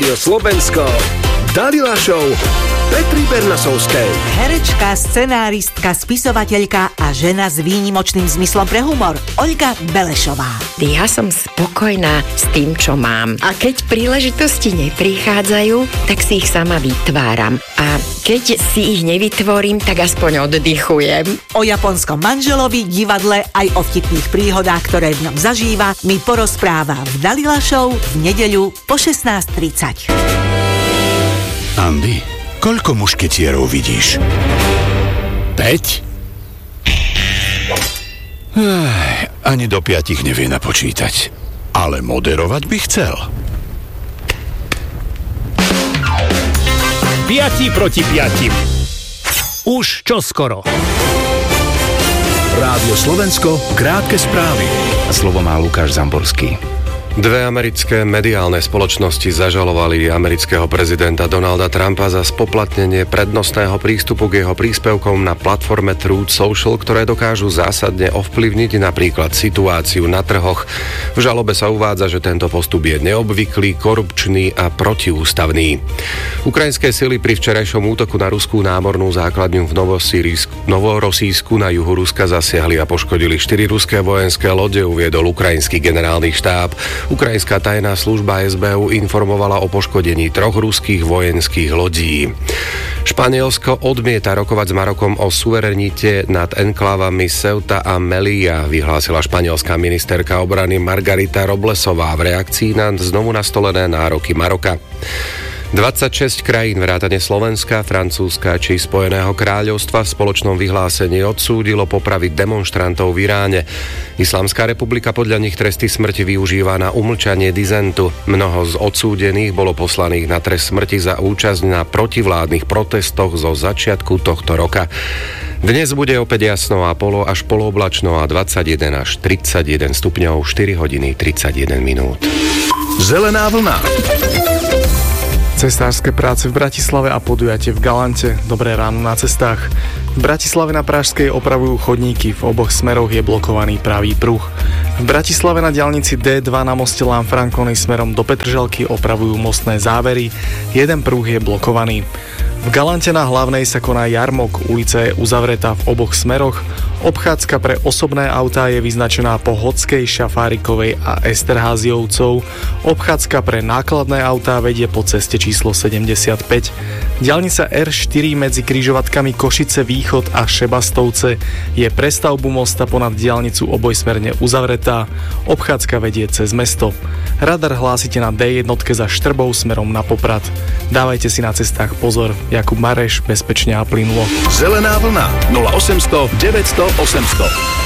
Rádio Slovensko, Dalila Show, Petry Bernasovskej. Herečka, scenáristka, spisovateľka a žena s výnimočným zmyslom pre humor, Oľga Belešová. Ja som spokojná s tým, čo mám. A keď príležitosti neprichádzajú, tak si ich sama vytváram. A keď si ich nevytvorím, tak aspoň oddychujem. O japonskom manželovi, divadle aj o vtipných príhodách, ktoré v ňom zažíva, mi porozpráva v Dalila Show v nedeľu po 16:30. Andy, koľko mušketierov vidíš? 5? Ani do 5 nevie napočítať. Ale moderovať by chcel. 5 proti 5. Už čoskoro. Rádio Slovensko, krátke správy. A slovo má Lukáš Zamborský. Dve americké mediálne spoločnosti zažalovali amerického prezidenta Donalda Trumpa za spoplatnenie prednostného prístupu k jeho príspevkom na platforme Truth Social, ktoré dokážu zásadne ovplyvniť napríklad situáciu na trhoch. V žalobe sa uvádza, že tento postup je neobvyklý, korupčný a protiústavný. Ukrajinské sily pri včerajšom útoku na ruskú námornú základňu v Novorosísku na juhu Ruska zasiahli a poškodili 4 ruské vojenské lode, uviedol ukrajinský generálny štáb. Ukrajinská tajná služba SBU informovala o poškodení 3 ruských vojenských lodí. Španielsko odmieta rokovať s Marokom o suverenite nad enklávami Ceuta a Melilla, vyhlásila španielská ministerka obrany Margarita Roblesová v reakcii na znovu nastolené nároky Maroka. 26 krajín vrátane Slovenska, Francúzska či Spojeného kráľovstva v spoločnom vyhlásení odsúdilo popravy demonštrantov v Iráne. Islamská republika podľa nich tresty smrti využíva na umlčanie dizentu. Mnoho z odsúdených bolo poslaných na trest smrti za účasť na protivládnych protestoch zo začiatku tohto roka. Dnes bude opäť jasno a až polooblačno a 21 až 31 stupňov, 4 hodiny 31 minút. Zelená vlna. Cestárske práce v Bratislave a podujatie v Galante. Dobré ráno na cestách. V Bratislave na Pražskej opravujú chodníky, v oboch smeroch je blokovaný pravý pruh. V Bratislave na diaľnici D2 na moste Lanfranconi smerom do Petržalky opravujú mostné závery, jeden pruh je blokovaný. V Galante na Hlavnej sa koná jarmok, ulica je uzavretá v oboch smeroch, obchádzka pre osobné autá je vyznačená po Hodskej, Šafárikovej a Esterháziovcov, obchádzka pre nákladné autá vedie po ceste číslo 75. Diaľnica R4 medzi križovatkami Košice Východ a Šebastovce je pre stavbu mosta ponad diaľnicu obojsmerne uzavretá, obchádzka vedie cez mesto. Radar hlásite na D1 za Štrbou smerom na Poprad. Dávajte si na cestách pozor. Jakub Mareš, bezpečne a plynulo. Zelená vlna 0800 900 800.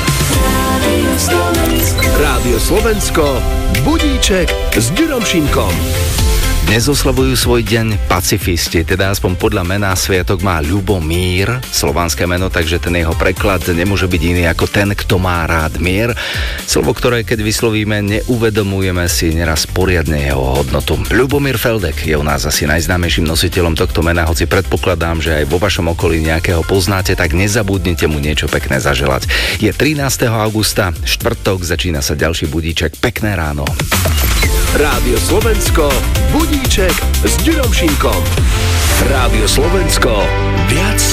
Rádio Slovensko, budíček s Ďurom Šimkom. Dnes oslavujú svoj deň pacifisti, teda aspoň podľa mena sviatok má Ľubomír, slovanské meno, takže ten jeho preklad nemôže byť iný ako ten, kto má rád mier. Slovo, ktoré keď vyslovíme, neuvedomujeme si neraz poriadne jeho hodnotu. Ľubomír Feldek je u nás asi najznámejším nositeľom tohto mena, hoci predpokladám, že aj vo vašom okolí nejakého poznáte, tak nezabudnite mu niečo pekné zaželať. Je 13. augusta, štvrtok, začína sa ďalší budíček. Pekné ráno. Rádio Slovensko, budíček s Ďurom Šimkom. Rádio Slovensko, viac